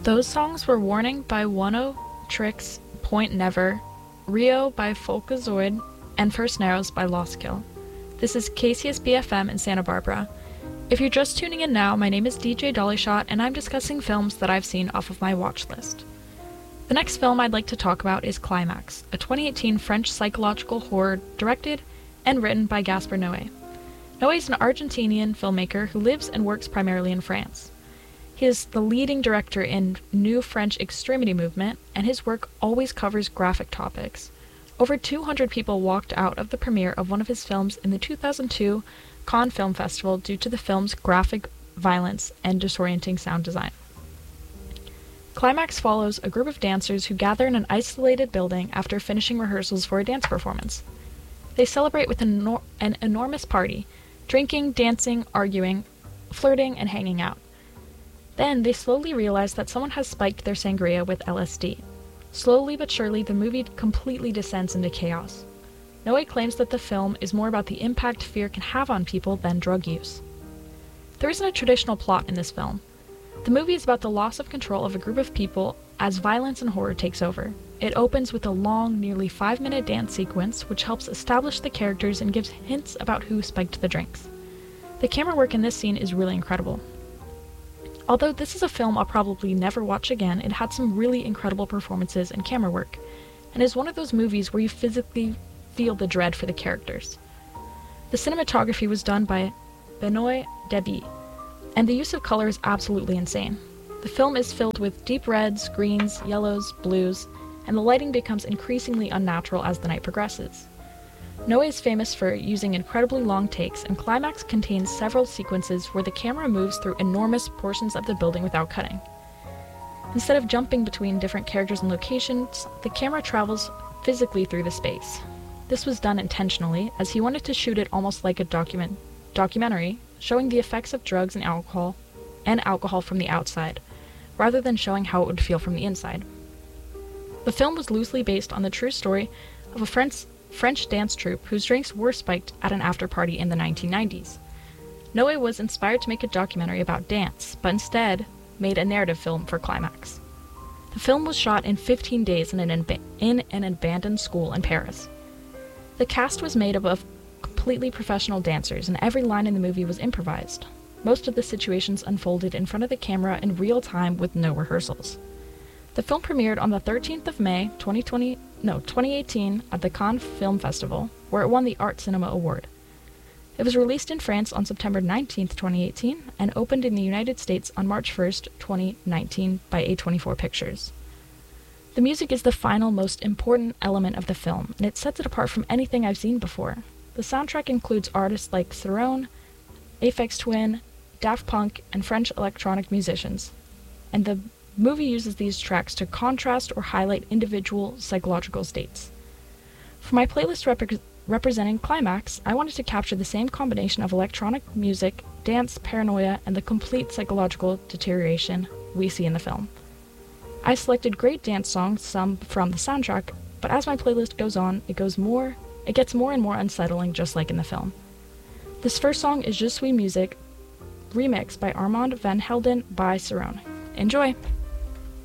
Those songs were Warning by One-O, Tricks, Point Never, Rio by Folkazoid, and First Narrows by Lost Kill. This is KCSB FM in Santa Barbara. If you're just tuning in now, my name is DJ Dollyshot, and I'm discussing films that I've seen off of my watch list. The next film I'd like to talk about is Climax, a 2018 French psychological horror directed and written by Gaspar Noé. Noé is an Argentinian filmmaker who lives and works primarily in France. He is the leading director in New French Extremity Movement, and his work always covers graphic topics. Over 200 people walked out of the premiere of one of his films in the 2002 Cannes Film Festival due to the film's graphic violence and disorienting sound design. Climax follows a group of dancers who gather in an isolated building after finishing rehearsals for a dance performance. They celebrate with an enormous party, drinking, dancing, arguing, flirting, and hanging out. Then, they slowly realize that someone has spiked their sangria with LSD. Slowly but surely, the movie completely descends into chaos. Noé claims that the film is more about the impact fear can have on people than drug use. There isn't a traditional plot in this film. The movie is about the loss of control of a group of people as violence and horror takes over. It opens with a long, nearly 5-minute dance sequence which helps establish the characters and gives hints about who spiked the drinks. The camera work in this scene is really incredible. Although this is a film I'll probably never watch again, it had some really incredible performances and camera work, and is one of those movies where you physically feel the dread for the characters. The cinematography was done by Benoit Debie, and the use of color is absolutely insane. The film is filled with deep reds, greens, yellows, blues, and the lighting becomes increasingly unnatural as the night progresses. Noé is famous for using incredibly long takes, and Climax contains several sequences where the camera moves through enormous portions of the building without cutting. Instead of jumping between different characters and locations, the camera travels physically through the space. This was done intentionally, as he wanted to shoot it almost like a documentary, showing the effects of drugs and alcohol from the outside, rather than showing how it would feel from the inside. The film was loosely based on the true story of a French dance troupe whose drinks were spiked at an after-party in the 1990s. Noé was inspired to make a documentary about dance, but instead made a narrative film for Climax. The film was shot in 15 days in an abandoned school in Paris. The cast was made up of completely professional dancers, and every line in the movie was improvised. Most of the situations unfolded in front of the camera in real time with no rehearsals. The film premiered on the 13th of May, 2018 at the Cannes Film Festival, where it won the Art Cinema Award. It was released in France on September 19th, 2018, and opened in the United States on March 1st, 2019 by A24 Pictures. The music is the final, most important element of the film, and it sets it apart from anything I've seen before. The soundtrack includes artists like Theron, Aphex Twin, Daft Punk, and French electronic musicians, and the movie uses these tracks to contrast or highlight individual psychological states. For my playlist representing Climax, I wanted to capture the same combination of electronic music, dance, paranoia, and the complete psychological deterioration we see in the film. I selected great dance songs, some from the soundtrack, but as my playlist goes on, it gets more and more unsettling, just like in the film. This first song is Je Suis Musique, remixed by Armand Van Helden by Cerrone. Enjoy!